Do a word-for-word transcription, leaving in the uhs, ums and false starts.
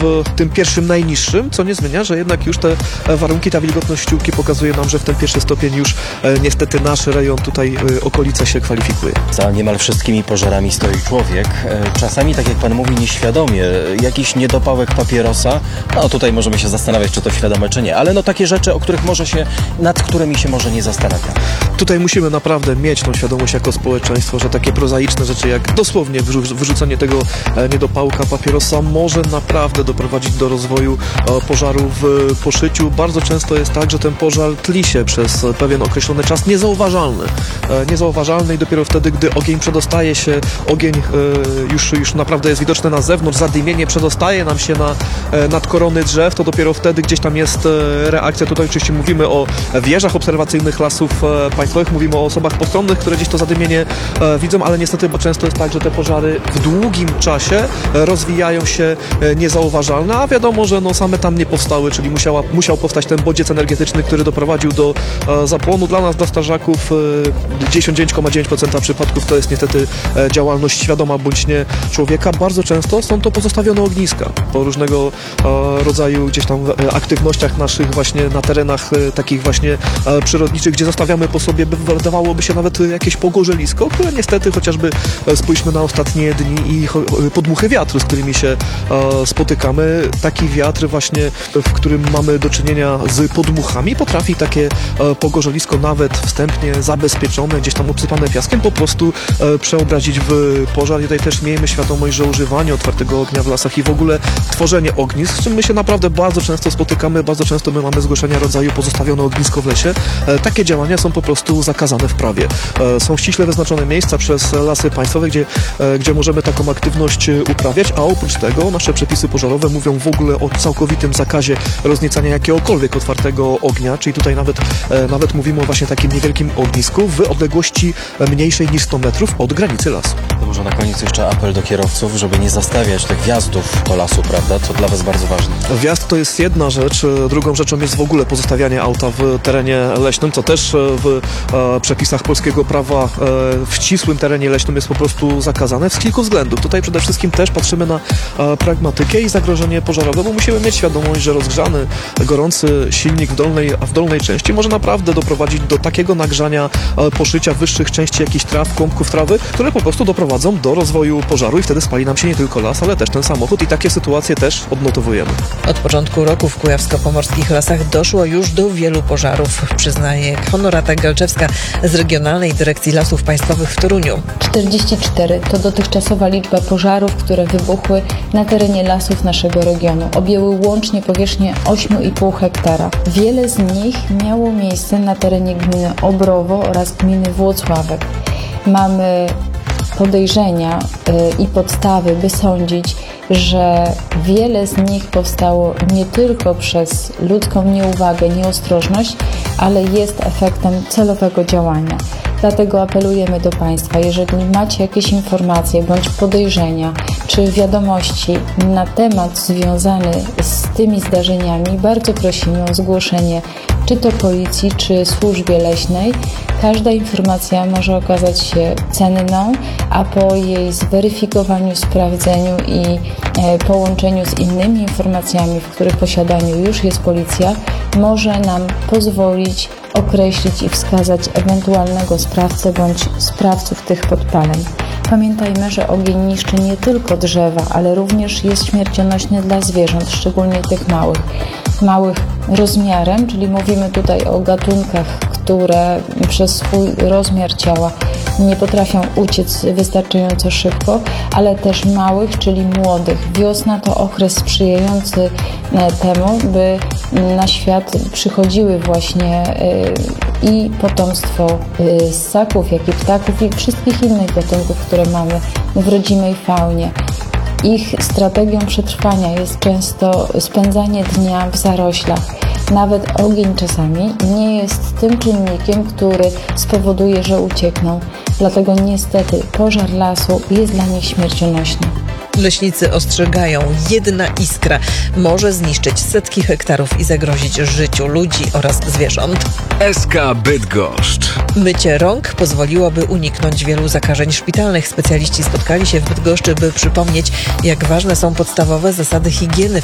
w tym pierwszym najniższym, co nie zmienia, że jednak już te warunki, ta wilgotność ściółki pokazuje nam, że w ten pierwszy stopień już niestety nasz rejon, tutaj okolica się kwalifikuje. Za niemal wszystkimi pożarami stoi człowiek. Czasami, tak jak pan mówi, nieświadomie. Jakiś niedopałek papierosa, no tutaj możemy się zastanawiać, czy to świadome, czy nie, ale no takie rzeczy, o których może się, nad którymi się może nie zastanawiamy. Tutaj musimy naprawdę mieć tą świadomość jako społeczeństwo, że takie prozaiczne rzeczy jak dosłownie wyrzucenie tego niedopałka papierosa może naprawdę doprowadzić do rozwoju pożaru w poszyciu. Bardzo często jest tak, że ten pożar tli się przez pewien określony czas niezauważalny. Niezauważalny i dopiero wtedy, gdy ogień przedostaje się, ogień już, już naprawdę jest widoczny na zewnątrz, zadymienie przedostaje nam się na, nad korony drzew, to dopiero wtedy gdzieś tam jest reakcja. Tutaj oczywiście mówimy o wieżach obserwacyjnych Lasów Państwowych, mówimy o osobach postronnych, które gdzieś to zadymienie widzą, ale niestety bo często jest tak, że te pożary w długim czasie rozwijają się niezauważalne, a wiadomo, że no same tam nie powstały, czyli musiała, musiał powstać ten bodziec energetyczny, który doprowadził do zapłonu. Dla nas, dla strażaków, dziewięćdziesiąt dziewięć przecinek dziewięć procent przypadków to jest niestety działalność świadoma bądź nie człowieka. Bardzo często są to pozostawione ogniska po różnego rodzaju gdzieś tam aktywnościach naszych właśnie na terenach takich właśnie przyrodniczych, gdzie zostawiamy po sobie, by wydawałoby się nawet jakieś pogorzelisko, które niestety chociażby spójrzmy na ostatnie dni i podmuchy wiatru, z którymi się spotykamy. Taki wiatr właśnie, w którym mamy do czynienia z podmuchami, potrafi takie pogorzelisko nawet wstępnie zabezpieczone, gdzieś tam obsypane piaskiem, po prostu przeobrazić w pożar. I tutaj też miejmy świadomość, że używanie otwartego ognia w lasach i w ogóle tworzenie ognisk, z czym my się naprawdę bardzo często spotykamy, bardzo często my mamy zgłoszenia rodzaju pozostawione ognisko w lesie. Takie działania są po prostu zakazane w prawie. Są ściśle wyznaczone miejsca przez Lasy Państwowe, gdzie, gdzie możemy taką aktywność uprawiać, a oprócz tego nasze przepisy pożarowe mówią w ogóle o całkowitym zakazie rozniecania jakiegokolwiek otwartego ognia, czyli tutaj nawet, nawet mówimy o właśnie takim niewielkim ognisku w odległości mniejszej niż sto metrów od granicy lasu. To może na koniec jeszcze apel do kierowców, żeby nie zastawiać tych wjazdów do lasu, prawda? To dla was bardzo ważne. Wjazd to jest jedna rzecz, drugą rzeczą jest w ogóle pozostawianie auta w terenie leśnym, co też w e, przepisach polskiego prawa e, w ścisłym terenie leśnym jest po prostu zakazane z kilku względów. Tutaj przede wszystkim też patrzymy na e, pragmatykę i zagrożenie pożarowe, bo musimy mieć świadomość, że rozgrzany, gorący silnik w dolnej, w dolnej części może naprawdę doprowadzić do takiego nagrzania e, poszycia wyższych części jakichś traw, kąpków trawy, które po prostu doprowadzą do rozwoju pożaru i wtedy spali nam się nie tylko las, ale też ten samochód i takie sytuacje też odnotowujemy. Od początku roku w kujawsko-pomorskich lasach doszło już do wielu pożarów, przyznaje Honorata Galczewska z Regionalnej Dyrekcji Lasów Państwowych w Toruniu. czterdzieści cztery to dotychczasowa liczba pożarów, które wybuchły na terenie lasów naszego regionu. Objęły łącznie powierzchnię osiem i pół hektara. Wiele z nich miało miejsce na terenie gminy Obrowo oraz gminy Włocławek. Mamy podejrzenia y, i podstawy, by sądzić, że wiele z nich powstało nie tylko przez ludzką nieuwagę, nieostrożność, ale jest efektem celowego działania. Dlatego apelujemy do Państwa, jeżeli macie jakieś informacje bądź podejrzenia czy wiadomości na temat związany z tymi zdarzeniami, bardzo prosimy o zgłoszenie czy to policji, czy służbie leśnej. Każda informacja może okazać się cenną, a po jej zweryfikowaniu, sprawdzeniu i e, połączeniu z innymi informacjami, w których posiadaniu już jest policja, może nam pozwolić określić i wskazać ewentualnego sprawcę bądź sprawców tych podpaleń. Pamiętajmy, że ogień niszczy nie tylko drzewa, ale również jest śmiercionośny dla zwierząt, szczególnie tych małych. Małych rozmiarem, czyli mówimy tutaj o gatunkach, które przez swój rozmiar ciała nie potrafią uciec wystarczająco szybko, ale też małych, czyli młodych. Wiosna to okres sprzyjający temu, by na świat przychodziły właśnie i potomstwo ssaków, jak i ptaków i wszystkich innych gatunków, które mamy w rodzimej faunie. Ich strategią przetrwania jest często spędzanie dnia w zaroślach. Nawet ogień czasami nie jest tym czynnikiem, który spowoduje, że uciekną. Dlatego niestety pożar lasu jest dla nich śmiercionośny. Leśnicy ostrzegają, jedna iskra może zniszczyć setki hektarów i zagrozić życiu ludzi oraz zwierząt. S K Bydgoszcz. Mycie rąk pozwoliłoby uniknąć wielu zakażeń szpitalnych. Specjaliści spotkali się w Bydgoszczy, by przypomnieć, jak ważne są podstawowe zasady higieny